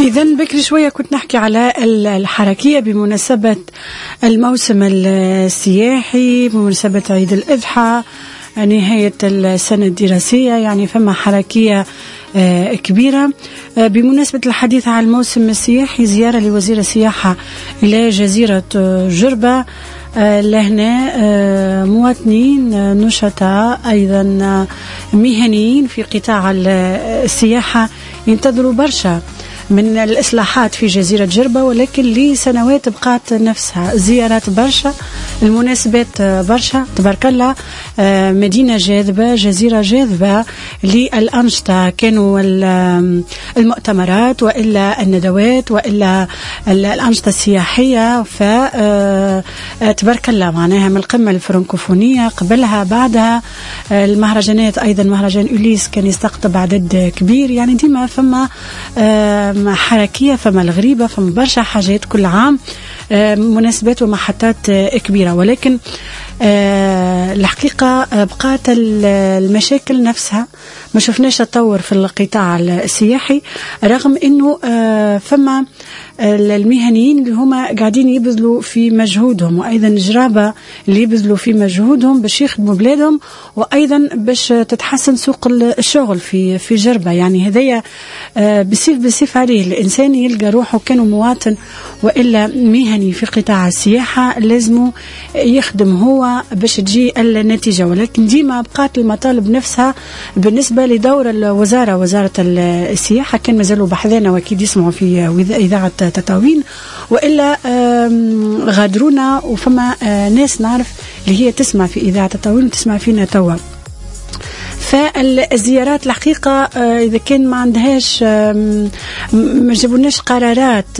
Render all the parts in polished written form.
إذا بكري شوية كنت نحكي على الحركية بمناسبة الموسم السياحي، بمناسبة عيد الأضحى، نهاية السنة الدراسية، يعني فما حركية كبيرة. بمناسبة الحديث عن الموسم السياحي، زيارة لوزير السياحة إلى جزيرة جربة، لهنا مواطنين نشطاء أيضا مهنيين في قطاع السياحة ينتظروا برشا من الإصلاحات في جزيرة جربة، ولكن لسنوات بقات نفسها، زيارات برشا، المناسبات برشا، تبارك الله. مدينة جاذبة، جزيرة جاذبة للأنشطة، كانوا المؤتمرات وإلا الندوات وإلا الأنشطة السياحية، فتبارك الله معناها من القمة الفرنكوفونية قبلها بعدها المهرجانات، أيضا مهرجان أوليس كان يستقطب عدد كبير، يعني ديما فما حركية، فما الغريبة، فما برشا حاجات كل عام، مناسبات ومحطات كبيرة. ولكن الحقيقة بقات المشاكل نفسها، ما شفناش تطور في القطاع السياحي، رغم أنه فما المهنيين اللي هما قاعدين يبذلوا في مجهودهم، وأيضا الجرابة اللي يبذلوا في مجهودهم باش يخدموا بلادهم، وأيضا باش تتحسن سوق الشغل في جربة. يعني هذايا بسيف عليه الإنسان يلقى روحه كانوا مواطن وإلا مهني في قطاع السياحة، لازم يخدم هو باش تجي النتيجة. ولكن ديما بقات المطالب نفسها بالنسبة لدور الوزارة، وزارة السياحة، كان مازالوا بحذانا وأكيد يسمعوا في إذاعة تطاوين، وإلا غادرونا، وفما ناس نعرف اللي هي تسمع في إذاعة تطاوين وتسمع فينا توا. فالزيارات الحقيقة إذا كان ما عندهاش، ما جابولناش قرارات،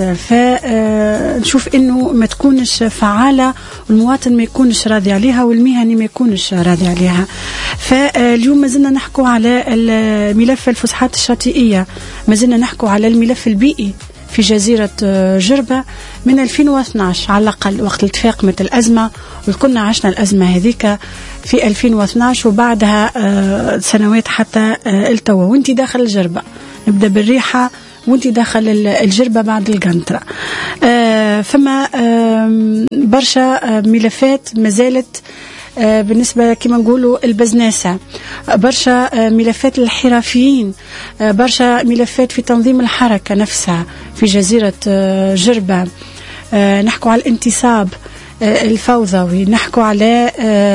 فنشوف إنه ما تكونش فعالة، والمواطن ما يكونش راضي عليها، والمهني ما يكونش راضي عليها. فاليوم ما زلنا نحكوا على ملف الفسحات الشاطئية، ما زلنا نحكوا على الملف البيئي في جزيرة جربة من 2012 على الأقل، وقت التفاقمت الأزمة، وكنا عشنا الأزمة هذيك في 2012، وبعدها سنوات حتى التوا. وانتي داخل الجربة، نبدأ بالريحة وانتي داخل الجربة بعد القنطرة، فما برشا ملفات مازالت بالنسبة كما نقولوا البزناسة، برشا ملفات الحرفيين، برشا ملفات في تنظيم الحركة نفسها في جزيرة جربة. نحكوا على الانتصاب الفوضوي، نحكوا على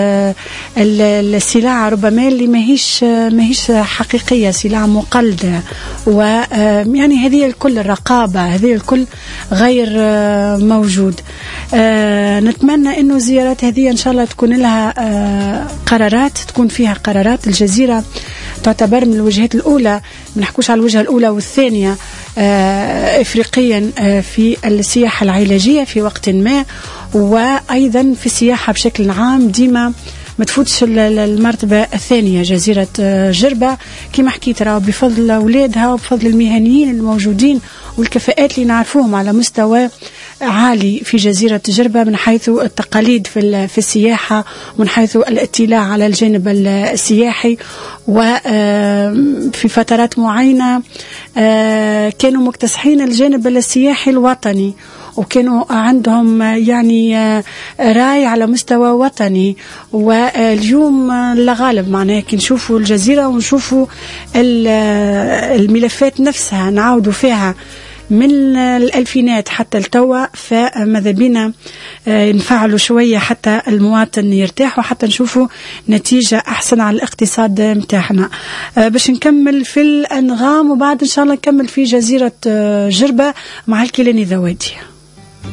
السلع ربما اللي ماهيش حقيقية، سلع مقلدة، ويعني هذه الكل الرقابة، هذه الكل غير موجود. نتمنى إنه الزيارات هذه إن شاء الله تكون لها قرارات، تكون فيها قرارات. الجزيرة تعتبر من الوجهات الأولى، ما نحكوش على الوجهة الأولى والثانية إفريقيا في السياحة العلاجية في وقت ما، وأيضا في السياحة بشكل عام. ديما ما تفوتش المرتبة الثانية جزيرة جربة، كما حكيت راهو بفضل أولادها وبفضل المهنيين الموجودين والكفاءات اللي نعرفوهم على مستوى عالي في جزيرة جربة، من حيث التقاليد في السياحة، ومن حيث الاطلاع على الجانب السياحي. وفي فترات معينة كانوا مكتسحين الجانب السياحي الوطني، وكانوا عندهم يعني راي على مستوى وطني. واليوم لا غالب معناه كي نشوفوا الجزيرة ونشوفوا الملفات نفسها نعاودوا فيها من الألفينات حتى التوا، فماذا بينا نفعلوا شوية حتى المواطن يرتاح، وحتى نشوفوا نتيجة أحسن على الاقتصاد متاعنا. باش نكمل في الأنغام، وبعد إن شاء الله نكمل في جزيرة جربة مع الكيلاني ذوادي.